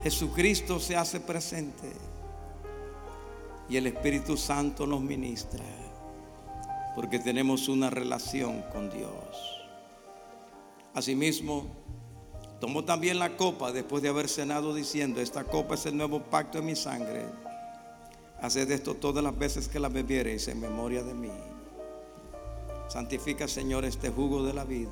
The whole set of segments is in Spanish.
Jesucristo se hace presente y el Espíritu Santo nos ministra, porque tenemos una relación con Dios. Asimismo, tomó también la copa después de haber cenado, diciendo: esta copa es el nuevo pacto en mi sangre. Haced esto todas las veces que la bebiereis en memoria de mí. Santifica, Señor, este jugo de la vid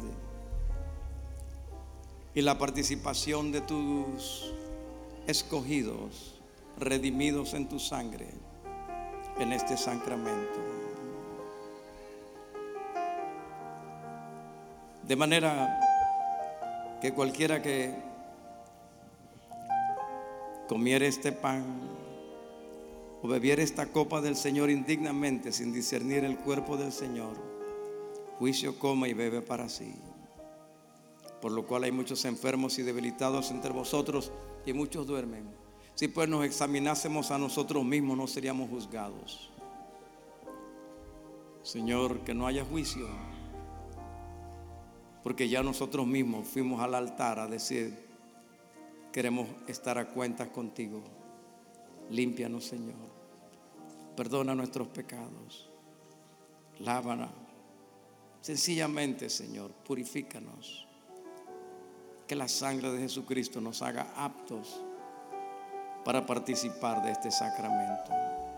y la participación de tus escogidos, redimidos en tu sangre, en este sacramento. De manera que cualquiera que comiere este pan o bebiere esta copa del Señor indignamente, sin discernir el cuerpo del Señor, juicio come y bebe para sí. Por lo cual hay muchos enfermos y debilitados entre vosotros, y muchos duermen. Si pues nos examinásemos a nosotros mismos, no seríamos juzgados. Señor, que no haya juicio, porque ya nosotros mismos fuimos al altar a decir: queremos estar a cuentas contigo. Límpianos, Señor. Perdona nuestros pecados. Lávanos. Sencillamente, Señor, purifícanos. Que la sangre de Jesucristo nos haga aptos para participar de este sacramento.